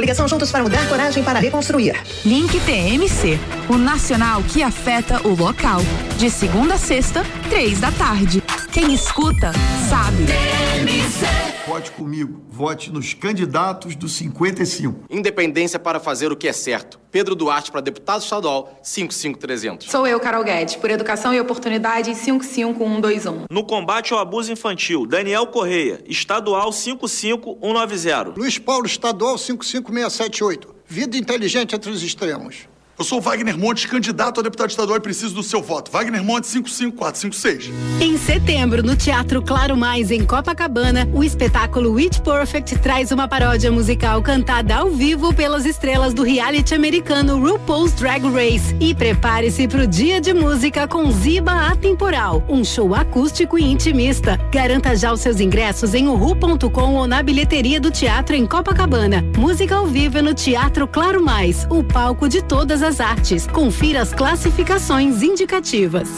Ligação Juntos para Mudar, Coragem para Reconstruir. Link TMC, o nacional que afeta o local. De segunda a sexta, 15h. Quem escuta, sabe. Vote comigo. Vote nos candidatos do 55. Independência para fazer o que é certo. Pedro Duarte para deputado estadual, 55300. Sou eu, Carol Guedes, por educação e oportunidade, 55121. No combate ao abuso infantil, Daniel Correia, estadual 55190. Luiz Paulo, estadual 55678. Vida inteligente entre os extremos. Eu sou Wagner Montes, candidato a deputado estadual e preciso do seu voto. Wagner Montes, 55456. Em setembro, no Teatro Claro Mais, em Copacabana, o espetáculo It Perfect traz uma paródia musical cantada ao vivo pelas estrelas do reality americano RuPaul's Drag Race. E prepare-se para o Dia de Música com Ziba Atemporal, um show acústico e intimista. Garanta já os seus ingressos em uhu.com ou na bilheteria do teatro em Copacabana. Música ao vivo no Teatro Claro Mais, o palco de todas as artes. Confira as classificações indicativas.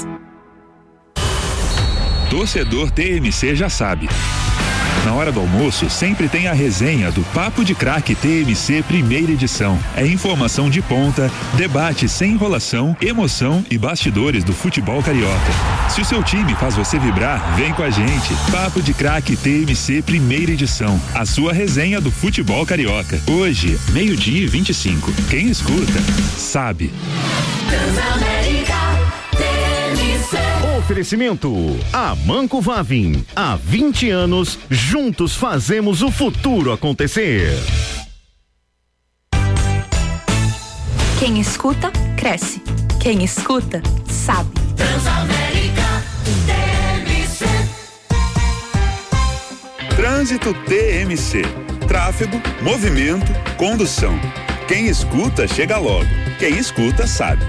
Torcedor TMC já sabe. Na hora do almoço, sempre tem a resenha do Papo de Craque TMC primeira edição. É informação de ponta, debate sem enrolação, emoção e bastidores do futebol carioca. Se o seu time faz você vibrar, vem com a gente. Papo de Craque TMC primeira edição. A sua resenha do futebol carioca. Hoje, 12:25. Quem escuta, sabe. Oferecimento Amanco Vavin. Há 20 anos, juntos fazemos o futuro acontecer. Quem escuta, cresce. Quem escuta, sabe. Transamérica TMC. Trânsito TMC. Tráfego, movimento, condução. Quem escuta, chega logo. Quem escuta, sabe.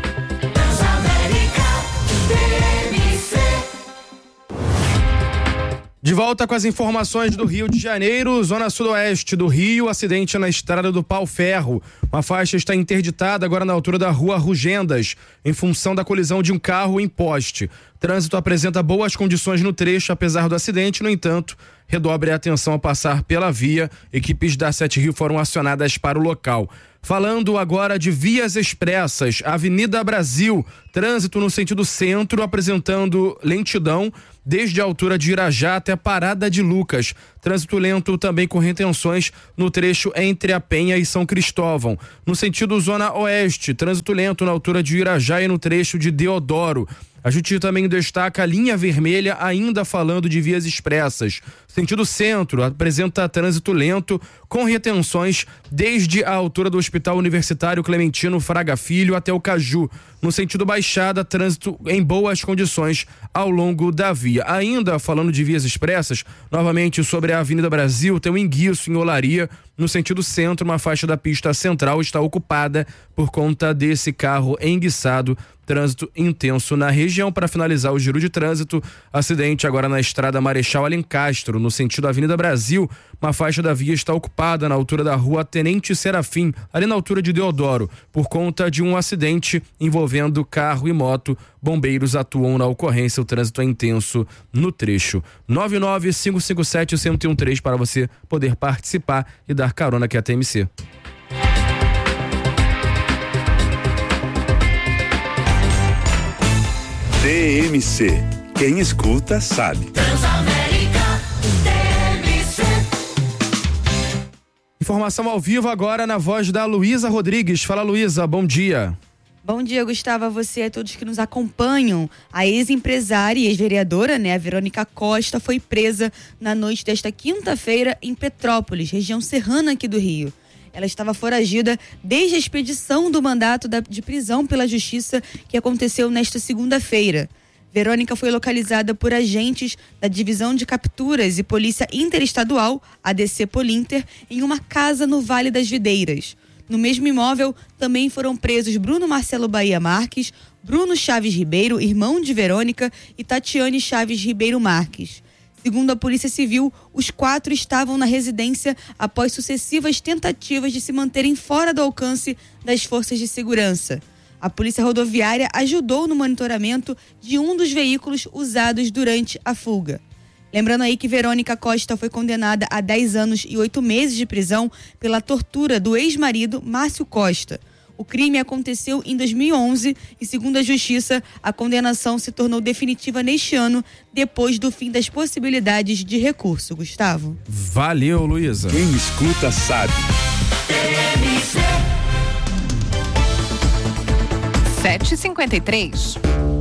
De volta com as informações do Rio de Janeiro, zona sudoeste do Rio, acidente na estrada do Pau Ferro. Uma faixa está interditada agora na altura da rua Rugendas, em função da colisão de um carro em poste. Trânsito apresenta boas condições no trecho, apesar do acidente, no entanto, redobre a atenção ao passar pela via. Equipes da Sete Rio foram acionadas para o local. Falando agora de vias expressas, Avenida Brasil, trânsito no sentido centro, apresentando lentidão desde a altura de Irajá até a Parada de Lucas. Trânsito lento também com retenções no trecho entre a Penha e São Cristóvão. No sentido zona oeste, trânsito lento na altura de Irajá e no trecho de Deodoro. A gente também destaca a linha vermelha, ainda falando de vias expressas. Sentido centro, apresenta trânsito lento com retenções desde a altura do Hospital Universitário Clementino Fraga Filho até o Caju. No sentido baixada, trânsito em boas condições ao longo da via. Ainda falando de vias expressas, novamente sobre a Avenida Brasil, tem um enguiço em Olaria. No sentido centro, uma faixa da pista central está ocupada por conta desse carro enguiçado. Trânsito intenso na região. Para finalizar o giro de trânsito, acidente agora na estrada Marechal Alencastro, no sentido Avenida Brasil. Uma faixa da via está ocupada na altura da rua Tenente Serafim, ali na altura de Deodoro, por conta de um acidente envolvendo carro e moto. Bombeiros atuam na ocorrência. O trânsito é intenso no trecho. 99557-1013 para você poder participar e dar carona aqui à TMC. TMC. Quem escuta, sabe. Transamérica TMC. Informação ao vivo agora na voz da Luísa Rodrigues. Fala, Luísa, bom dia. Bom dia, Gustavo, a você e a todos que nos acompanham. A ex-empresária e ex-vereadora, a Verônica Costa, foi presa na noite desta quinta-feira em Petrópolis, região serrana aqui do Rio. Ela estava foragida desde a expedição do mandato de prisão pela Justiça que aconteceu nesta segunda-feira. Verônica foi localizada por agentes da Divisão de Capturas e Polícia Interestadual, ADC Polinter, em uma casa no Vale das Videiras. No mesmo imóvel, também foram presos Bruno Marcelo Bahia Marques, Bruno Chaves Ribeiro, irmão de Verônica, e Tatiane Chaves Ribeiro Marques. Segundo a Polícia Civil, os 4 estavam na residência após sucessivas tentativas de se manterem fora do alcance das forças de segurança. A Polícia Rodoviária ajudou no monitoramento de um dos veículos usados durante a fuga. Lembrando aí que Verônica Costa foi condenada a 10 anos e 8 meses de prisão pela tortura do ex-marido Márcio Costa. O crime aconteceu em 2011 e, segundo a Justiça, a condenação se tornou definitiva neste ano, depois do fim das possibilidades de recurso. Gustavo. Valeu, Luísa. Quem escuta sabe. 7h53.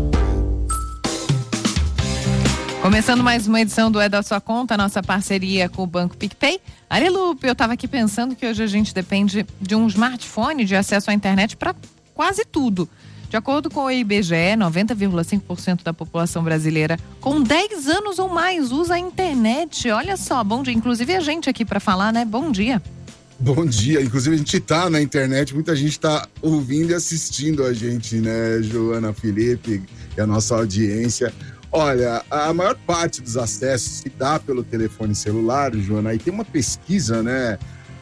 Começando mais uma edição do É da Sua Conta, nossa parceria com o Banco PicPay. Alelupe, eu estava aqui pensando que hoje a gente depende de um smartphone de acesso à internet para quase tudo. De acordo com o IBGE, 90,5% da população brasileira com 10 anos ou mais usa a internet. Olha só, bom dia. Inclusive a gente aqui para falar, né? Bom dia. Bom dia, inclusive a gente tá na internet, muita gente tá ouvindo e assistindo a gente, né, Joana, Felipe e a nossa audiência. Olha, a maior parte dos acessos se dá pelo telefone celular, Joana, e tem uma pesquisa, né,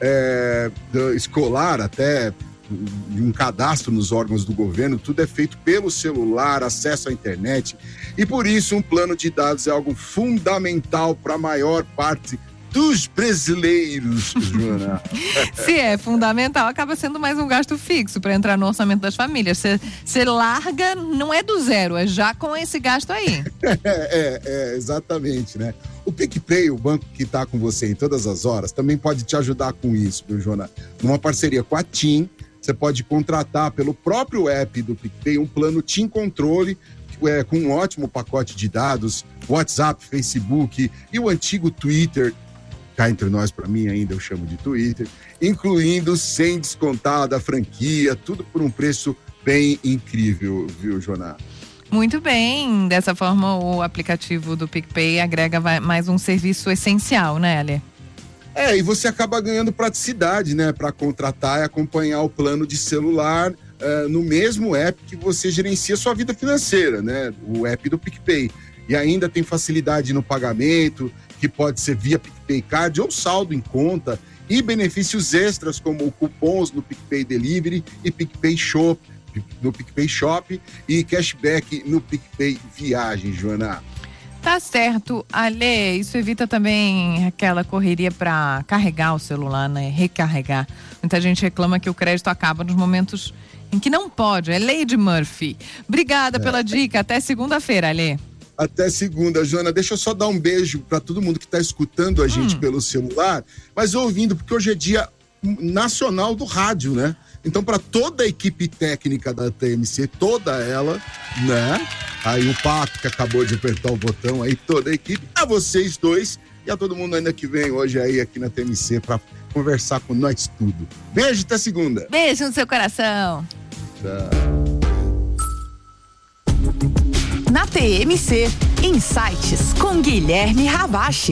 escolar até, de um cadastro nos órgãos do governo, tudo é feito pelo celular, acesso à internet, e por isso um plano de dados é algo fundamental para a maior parte dos brasileiros, Joana. Se é fundamental, acaba sendo mais um gasto fixo para entrar no orçamento das famílias. Você larga, não é do zero, é já com esse gasto aí. Exatamente, né? O PicPay, o banco que está com você em todas as horas, também pode te ajudar com isso, viu, Joana? Numa parceria com a TIM, você pode contratar pelo próprio app do PicPay um plano TIM Controle, com um ótimo pacote de dados, WhatsApp, Facebook e o antigo Twitter. Cá entre nós, para mim ainda eu chamo de Twitter, incluindo sem descontar da franquia, tudo por um preço bem incrível, viu, Joana? Muito bem, dessa forma o aplicativo do PicPay agrega mais um serviço essencial, né, Ale? E você acaba ganhando praticidade, né, para contratar e acompanhar o plano de celular no mesmo app que você gerencia sua vida financeira, né, o app do PicPay. E ainda tem facilidade no pagamento, que pode ser via PicPay Card ou saldo em conta, e benefícios extras como cupons no PicPay Delivery e PicPay Shop, no PicPay Shop e cashback no PicPay Viagem, Joana. Tá certo, Ale, isso evita também aquela correria para carregar o celular, né? Recarregar. Muita gente reclama que o crédito acaba nos momentos em que não pode, é lei de Murphy. Obrigada pela dica, até segunda-feira, Ale. Até segunda, Joana. Deixa eu só dar um beijo para todo mundo que está escutando a gente pelo celular, mas ouvindo, porque hoje é dia nacional do rádio, né? Então, para toda a equipe técnica da TMC, toda ela, né? Aí o Paco, que acabou de apertar o botão, aí toda a equipe, a vocês dois e a todo mundo ainda que vem hoje aí aqui na TMC para conversar com nós tudo. Beijo, até segunda. Beijo no seu coração. Tchau. Na TMC, Insights com Guilherme Ravache.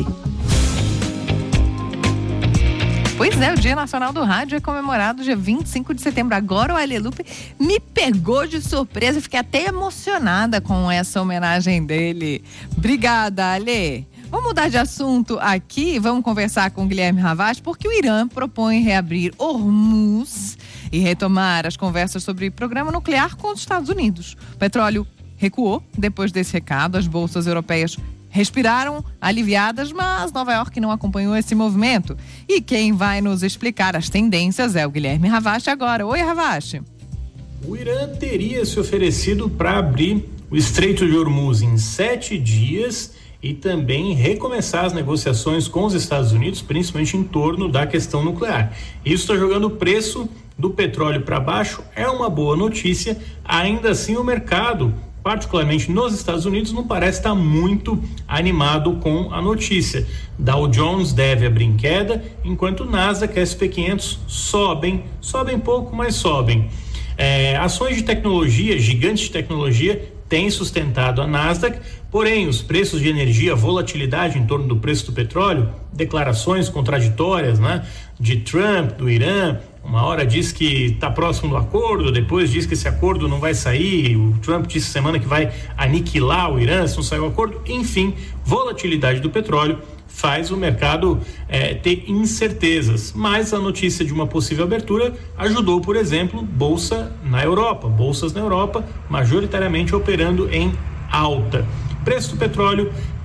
Pois é, o Dia Nacional do Rádio é comemorado dia 25 de setembro. Agora o Alelupe me pegou de surpresa, fiquei até emocionada com essa homenagem dele. Obrigada, Ale. Vamos mudar de assunto aqui, vamos conversar com o Guilherme Ravache, porque o Irã propõe reabrir Hormuz e retomar as conversas sobre programa nuclear com os Estados Unidos. O petróleo recuou depois desse recado, as bolsas europeias respiraram aliviadas, mas Nova York não acompanhou esse movimento. E quem vai nos explicar as tendências é o Guilherme Ravache agora. Oi, Ravache. O Irã teria se oferecido para abrir o Estreito de Hormuz em 7 dias e também recomeçar as negociações com os Estados Unidos, principalmente em torno da questão nuclear. Isso está jogando o preço do petróleo para baixo, é uma boa notícia. Ainda assim, o mercado, particularmente nos Estados Unidos, não parece estar muito animado com a notícia. Dow Jones deve abrir em queda, enquanto o Nasdaq e S&P 500 sobem pouco, mas sobem. Ações de tecnologia, gigantes de tecnologia, têm sustentado a Nasdaq, porém os preços de energia, volatilidade em torno do preço do petróleo, declarações contraditórias, né, de Trump, do Irã. Uma hora diz que está próximo do acordo, depois diz que esse acordo não vai sair. O Trump disse semana que vai aniquilar o Irã se não sair o acordo. Enfim, volatilidade do petróleo faz o mercado ter incertezas. Mas a notícia de uma possível abertura ajudou, por exemplo, bolsas na Europa, majoritariamente operando em alta. O preço do petróleo está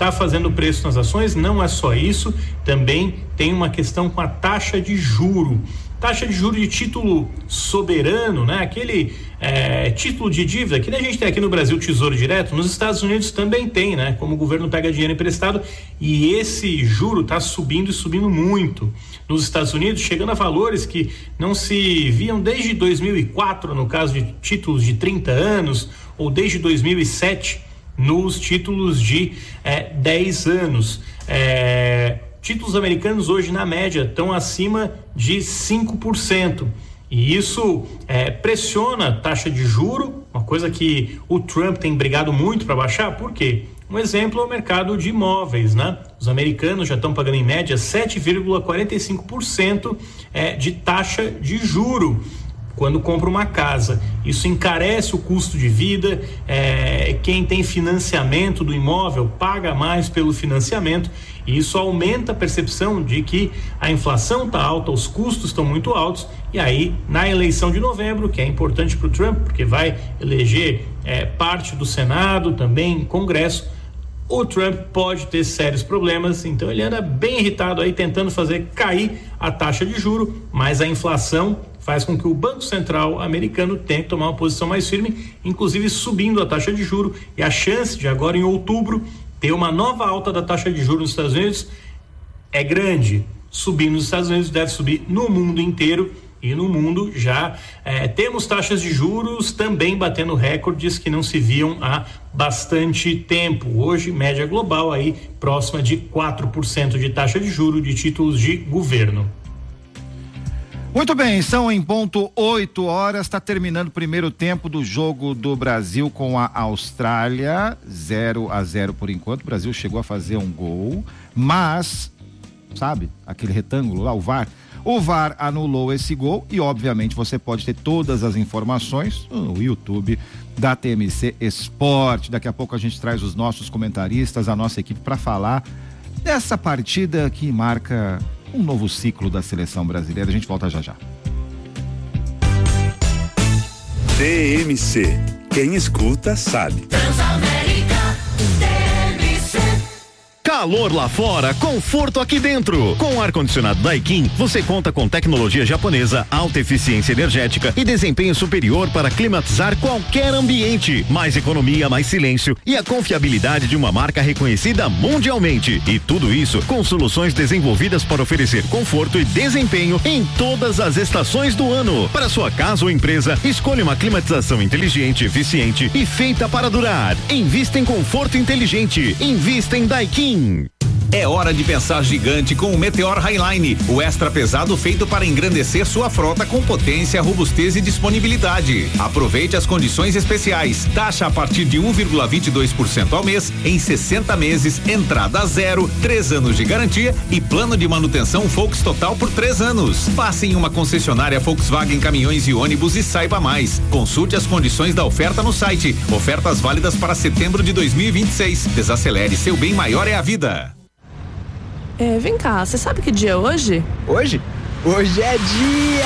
está fazendo preço nas ações. Não é só isso, também tem uma questão com a taxa de juro. Taxa de juros de título soberano, né? Aquele título de dívida que a gente tem aqui no Brasil, Tesouro Direto, nos Estados Unidos também tem, né? Como o governo pega dinheiro emprestado, e esse juro está subindo e subindo muito nos Estados Unidos, chegando a valores que não se viam desde 2004, no caso de títulos de 30 anos, ou desde 2007 nos títulos de 10 anos. Títulos americanos hoje, na média, estão acima de 5%. E isso pressiona a taxa de juro, uma coisa que o Trump tem brigado muito para baixar. Por quê? Um exemplo é o mercado de imóveis, né? Os americanos já estão pagando em média 7,45% de taxa de juro quando compra uma casa. Isso encarece o custo de vida, quem tem financiamento do imóvel paga mais pelo financiamento, e isso aumenta a percepção de que a inflação está alta, os custos estão muito altos, e aí na eleição de novembro, que é importante para o Trump, porque vai eleger parte do Senado, também Congresso, o Trump pode ter sérios problemas. Então ele anda bem irritado aí, tentando fazer cair a taxa de juro, mas a inflação faz com que o Banco Central americano tenha que tomar uma posição mais firme, inclusive subindo a taxa de juro, e a chance de agora em outubro ter uma nova alta da taxa de juros nos Estados Unidos é grande. Subir nos Estados Unidos deve subir no mundo inteiro, e no mundo já temos taxas de juros também batendo recordes que não se viam há bastante tempo. Hoje, média global aí próxima de 4% de taxa de juros de títulos de governo. Muito bem, são em ponto 8 horas, está terminando o primeiro tempo do jogo do Brasil com a Austrália, 0-0 por enquanto. O Brasil chegou a fazer um gol, mas, sabe, aquele retângulo lá, o VAR anulou esse gol, e obviamente você pode ter todas as informações no YouTube da TMC Esporte. Daqui a pouco a gente traz os nossos comentaristas, a nossa equipe, para falar dessa partida que marca um novo ciclo da seleção brasileira. A gente volta já já. TMC. Quem escuta sabe. Calor lá fora, conforto aqui dentro. Com o ar-condicionado Daikin, você conta com tecnologia japonesa, alta eficiência energética e desempenho superior para climatizar qualquer ambiente. Mais economia, mais silêncio e a confiabilidade de uma marca reconhecida mundialmente. E tudo isso com soluções desenvolvidas para oferecer conforto e desempenho em todas as estações do ano. Para sua casa ou empresa, escolha uma climatização inteligente, eficiente e feita para durar. Invista em conforto inteligente. Invista em Daikin. É hora de pensar gigante com o Meteor Highline, o extra pesado feito para engrandecer sua frota com potência, robustez e disponibilidade. Aproveite as condições especiais. Taxa a partir de 1,22% ao mês, em 60 meses, entrada zero, 3 anos de garantia e plano de manutenção Volks Total por 3 anos. Passe em uma concessionária Volkswagen Caminhões e Ônibus e saiba mais. Consulte as condições da oferta no site. Ofertas válidas para setembro de 2026. Desacelere, seu bem maior é a vida. Vem cá, você sabe que dia é hoje? Hoje? Hoje é dia